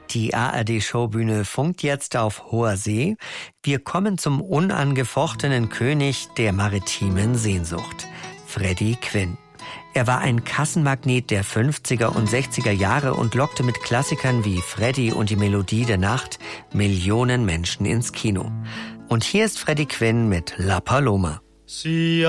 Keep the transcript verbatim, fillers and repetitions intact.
Die A R D-Showbühne funkt jetzt auf hoher See. Wir kommen zum unangefochtenen König der maritimen Sehnsucht, Freddie Quinn. Er war ein Kassenmagnet der fünfziger und sechziger Jahre und lockte mit Klassikern wie Freddie und die Melodie der Nacht Millionen Menschen ins Kino. Und hier ist Freddie Quinn mit La Paloma. Si